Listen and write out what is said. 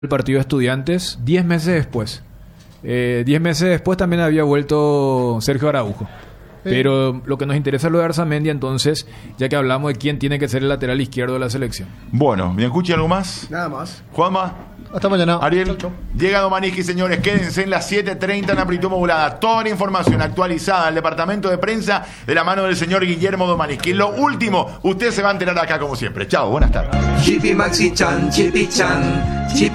el partido de Estudiantes 10 meses después. 10 meses después también había vuelto Sergio Araujo. Pero lo que nos interesa es lo de Arzamendi, entonces, ya que hablamos de quién tiene que ser el lateral izquierdo de la selección. Bueno, ¿me escucha algo más? Nada más. Juanma. Hasta mañana. Ariel. Chau, chau. Llega Domaniski, señores. Quédense en las 7:30 en Amplitud Modulada. Toda la información actualizada al departamento de prensa de la mano del señor Guillermo Domaniski. Lo último, usted se va a enterar acá como siempre. Chao, buenas tardes. Chipi Maxi Chan, Chipi Chan.